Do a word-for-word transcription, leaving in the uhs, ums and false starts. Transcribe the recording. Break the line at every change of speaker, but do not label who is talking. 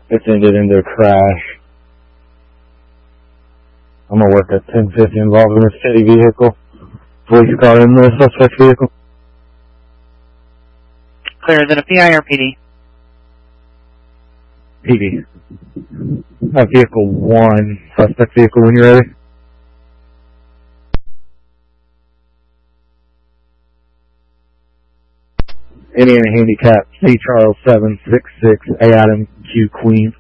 It's ended into a crash. I'm going to work at ten fifty involving a city vehicle. Police car in the suspect vehicle.
Clear. Is it a P I or P D?
P D. Uh, vehicle one, suspect vehicle when you're ready. Indiana Handicap, C Charles seven six six, A Adam Q Queen.